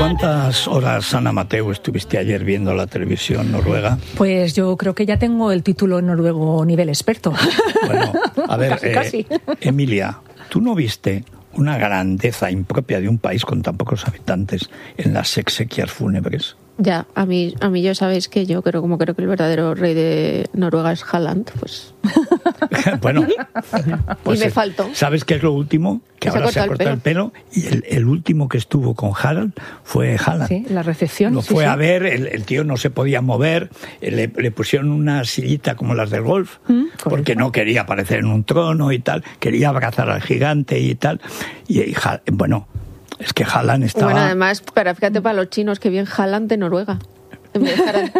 ¿Cuántas horas, Ana Mateu, estuviste ayer viendo la televisión noruega? Pues yo creo que ya tengo el título noruego nivel experto. Bueno, a ver, casi. Emilia, ¿tú no viste una grandeza impropia de un país con tan pocos habitantes en las exequias fúnebres? Ya, a mí ya sabéis que yo creo que el verdadero rey de Noruega es Haaland, pues. Bueno, pues y me faltó. ¿Sabes qué es lo último? Que ahora se ha cortado el pelo y el último que estuvo con Harald fue Haaland. Sí, la recepción. Lo fue a ver, el tío no se podía mover, le pusieron una sillita como las del golf, porque no quería aparecer en un trono y tal, quería abrazar al gigante y tal. Y bueno, es que Haaland estaba... Bueno, además, pero fíjate para los chinos que bien Haaland de Noruega. En vez de Harald.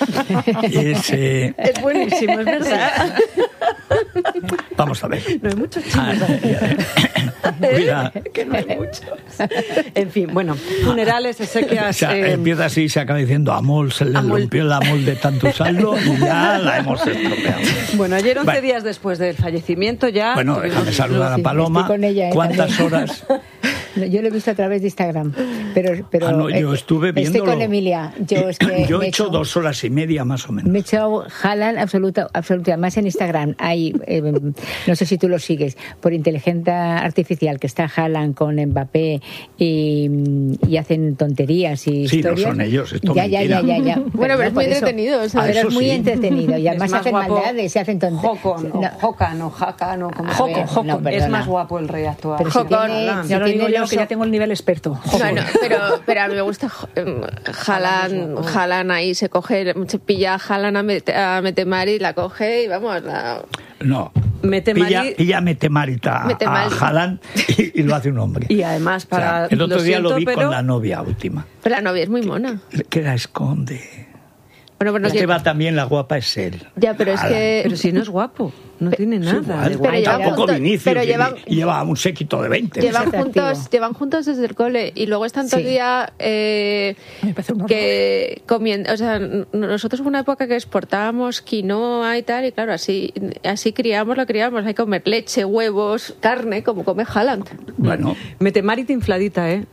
Es buenísimo, es verdad. Vamos a ver. No hay muchos chinos. Cuida. Que no hay muchos. En fin, bueno, funerales, exequias... Empieza así y se acaba diciendo Amol, se le rompió el Amol de tanto usarlo y ya la hemos estropeado. Bueno, ayer 11 días después del fallecimiento ya... Bueno, déjame saludar a Paloma. Estoy con ella, ¿Cuántas también. horas? Yo lo he visto a través de Instagram, pero no, yo estuve viéndolo. Estoy con Emilia. Yo he hecho 2 horas y media más o menos. Me he echado Haaland absoluta. Además en Instagram hay, no sé si tú lo sigues, por inteligencia artificial, que está Haaland con Mbappé y hacen tonterías y sí, historias. no son ellos, esto ya. Bueno, pero es muy entretenido. O sea, pero es muy sí. entretenido y además más hacen guapo maldades, se hacen tonterías. Jokan o Hakan o como no, es más guapo el rey actual. Pero si tiene, Ya lo digo yo, que ya tengo el nivel experto. Bueno, pero a mí me gusta Haaland ahí se coge, se pilla a Haaland a Metemari, la coge y vamos, No. Metemari... Pilla Metemarita a Haaland y lo hace un hombre. Y además para... el otro día lo vi pero... con la novia última. Pero la novia es muy mona. Que la esconde. Bueno, pero La que va también, la guapa es él. Ya, pero es que... Pero si no es guapo, no tiene nada. Igual, pero tampoco juntos, Vinicius, pero lleva un séquito de 20. Llevan juntos desde el cole y luego están todo el día que comiendo, o sea, nosotros hubo una época que exportábamos quinoa y tal, y claro, así criamos, hay que comer leche, huevos, carne, como come Haaland. Bueno. Metemari infladita,